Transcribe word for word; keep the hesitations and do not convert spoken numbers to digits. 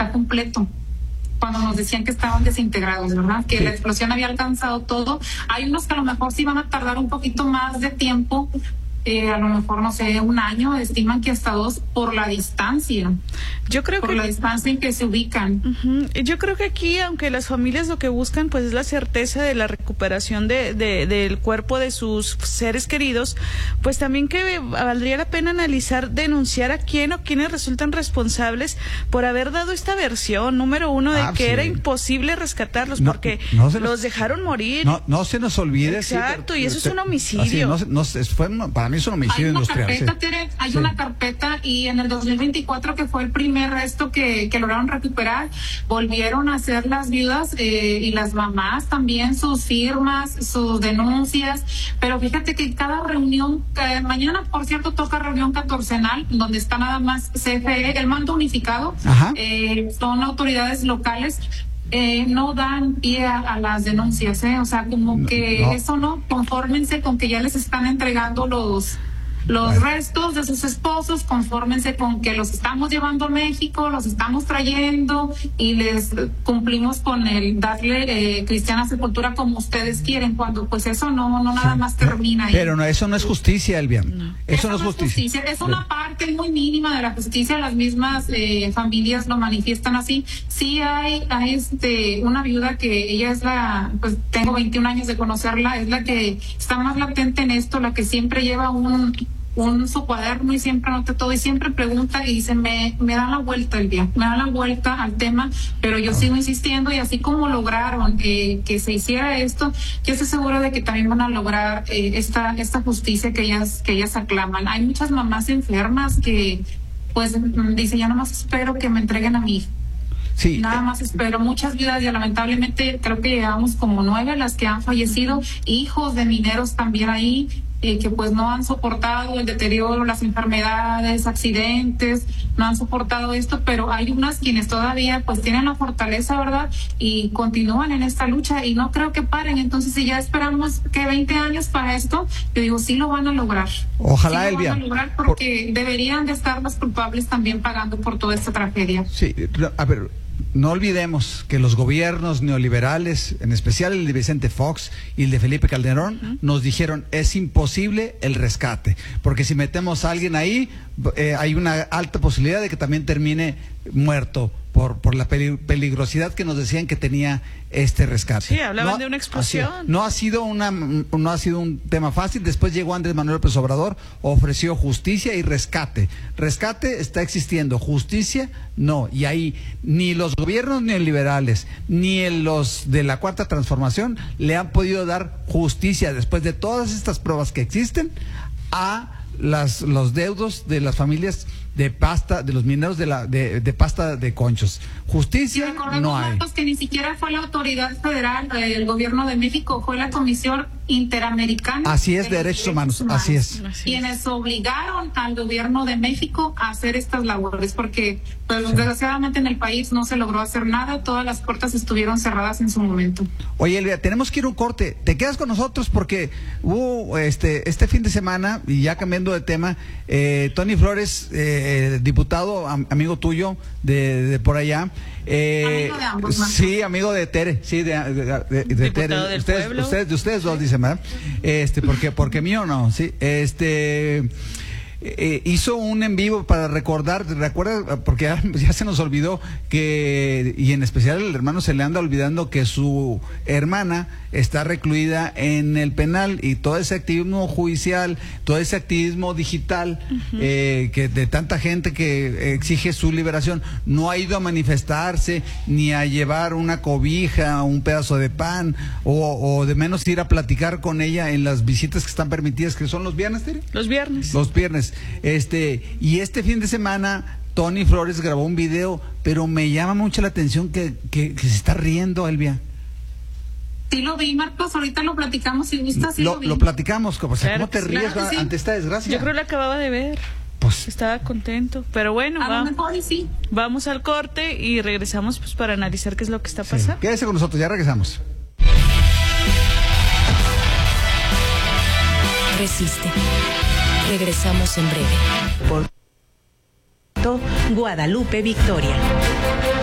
está completo, cuando nos decían que estaban desintegrados, ¿verdad? Que sí, la explosión había alcanzado todo. Hay unos que a lo mejor sí van a tardar un poquito más de tiempo, eh, a lo mejor, no sé, un año, estiman que hasta dos, por la distancia. Yo creo por que... la distancia en que se ubican. Uh-huh. Yo creo que aquí, aunque las familias lo que buscan pues es la certeza de la recuperación de, de, del cuerpo de sus seres queridos, pues también que valdría la pena analizar, denunciar a quién o quiénes resultan responsables por haber dado esta versión, número uno, de ah, que sí, era imposible rescatarlos, no, porque no los, los dejaron morir. No, no se nos olvide. Exacto, sí, y eso es un homicidio. Así, no, no, fue, para mí es un homicidio hay una industrial. Carpeta, Sí. Tere, hay sí. una carpeta, y en el dos mil veinticuatro, que fue el primer resto que, que lograron recuperar, volvieron a hacer las viudas eh, y las mamás también sus firmas, sus denuncias, pero fíjate que cada reunión, eh, mañana por cierto toca reunión catorcenal, donde está nada más C F E, el mando unificado, eh, son autoridades locales. Eh, no dan pie a, a las denuncias, ¿eh? O sea, como que no. Eso no, confórmense con que ya les están entregando los los bueno. restos de sus esposos, confórmense con que los estamos llevando a México, los estamos trayendo y les cumplimos con el darle eh, cristiana sepultura como ustedes quieren, cuando pues eso no no nada más termina ahí. Pero no, eso no es justicia, Elvia. No. Eso, eso no es justicia. justicia. Es una parte muy mínima de la justicia, las mismas eh, familias lo manifiestan así. Sí hay, hay este una viuda que ella es la, pues tengo veintiún años de conocerla, es la que está más latente en esto, la que siempre lleva un un su cuaderno y siempre anota todo y siempre pregunta y dice, me, me dan la vuelta el día, me dan la vuelta al tema, pero yo sigo insistiendo, y así como lograron eh, que se hiciera esto, yo estoy segura de que también van a lograr eh, esta esta justicia que ellas que ellas aclaman. Hay muchas mamás enfermas que pues dicen, ya nomás espero que me entreguen a mi hija. Sí. Nada más espero. Muchas vidas, y lamentablemente creo que llegamos como nueve las que han fallecido, hijos de mineros también ahí, eh, que pues no han soportado el deterioro, las enfermedades, accidentes, no han soportado esto, pero hay unas quienes todavía pues tienen la fortaleza, ¿verdad? Y continúan en esta lucha y no creo que paren. Entonces, si ya esperamos que veinte años para esto, yo digo, sí lo van a lograr. Ojalá, sí Elvia. Lo van a lograr porque por... deberían de estar los culpables también pagando por toda esta tragedia. Sí, a ver, no olvidemos que los gobiernos neoliberales, en especial el de Vicente Fox y el de Felipe Calderón, uh-huh. nos dijeron, es imposible el rescate, porque si metemos a alguien ahí, eh, hay una alta posibilidad de que también termine muerto por por la peligrosidad que nos decían que tenía este rescate. Sí, hablaban no, de una explosión. Así, no ha sido una no ha sido un tema fácil. Después llegó Andrés Manuel López Obrador, ofreció justicia y rescate. Rescate está existiendo, justicia no, y ahí ni los gobiernos neoliberales ni los de la Cuarta Transformación le han podido dar justicia después de todas estas pruebas que existen a las los deudos de las familias de pasta, de los mineros de la de, de pasta de conchos. Justicia no hay. Que ni siquiera fue la autoridad federal, el gobierno de México, fue la Comisión Interamericana. Así es, de Derechos Humanos, humanos. Así es. Quienes obligaron al gobierno de México a hacer estas labores, porque pues, sí. desgraciadamente en el país no se logró hacer nada, todas las puertas estuvieron cerradas en su momento. Oye, Elvia, tenemos que ir a un corte. ¿Te quedas con nosotros? Porque hubo este este fin de semana, y ya cambiando de tema, eh, Tony Flores, eh, diputado, am, amigo tuyo de, de por allá, eh, amigo de ambos, ¿no? Sí, amigo de Tere, sí, de, de, de, de Tere. Del ustedes, pueblo. ustedes, de ustedes dos dicen, ¿verdad? Este, porque, porque mío no, sí, este. Eh, hizo un en vivo para recordar, recuerda, porque ya, ya se nos olvidó que, y en especial el hermano se le anda olvidando que su hermana está recluida en el penal, y todo ese activismo judicial, todo ese activismo digital, uh-huh. eh, que de tanta gente que exige su liberación, no ha ido a manifestarse, ni a llevar una cobija, un pedazo de pan, o, o de menos ir a platicar con ella en las visitas que están permitidas, que son los viernes, ¿Tere? Los viernes. Los viernes. Este, y este fin de semana Tony Flores grabó un video, pero me llama mucho la atención que, que, que se está riendo, Elvia. Sí lo vi, Marcos, ahorita lo platicamos, si gustas, sí lo, lo vi. Lo platicamos, o sea, claro, ¿cómo te ríes claro sí. ante esta desgracia? Yo creo que lo acababa de ver. Pues estaba contento, pero bueno, a va, lo mejor y sí. Vamos al corte y regresamos pues para analizar qué es lo que está pasando. Sí. Quédese con nosotros, ya regresamos. Resiste. Regresamos en breve. Por Guadalupe Victoria.